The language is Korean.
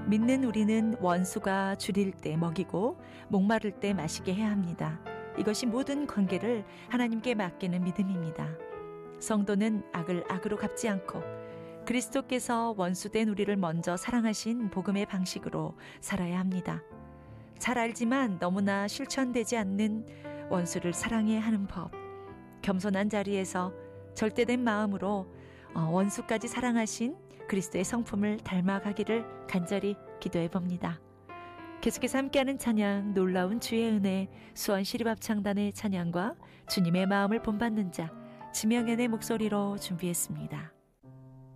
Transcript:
믿는 우리는 원수가 줄일 때 먹이고 목마를 때 마시게 해야 합니다. 이것이 모든 관계를 하나님께 맡기는 믿음입니다. 성도는 악을 악으로 갚지 않고 그리스도께서 원수된 우리를 먼저 사랑하신 복음의 방식으로 살아야 합니다. 잘 알지만 너무나 실천되지 않는 원수를 사랑해야 하는 법. 겸손한 자리에서 절대된 마음으로 원수까지 사랑하신 그리스도의 성품을 닮아가기를 간절히 기도해 봅니다. 계속해서 함께하는 찬양, 놀라운 주의 은혜, 수원 시립합창단의 찬양과 주님의 마음을 본받는 자, 지명연의 목소리로 준비했습니다.